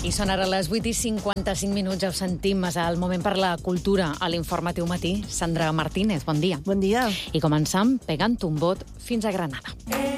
I són ara les 8:55, ja ho sentim, és el moment per la cultura a l'Informatiu Matí. Sandra Martínez, bon dia. Bon dia. I començam pegant un bot fins a Granada.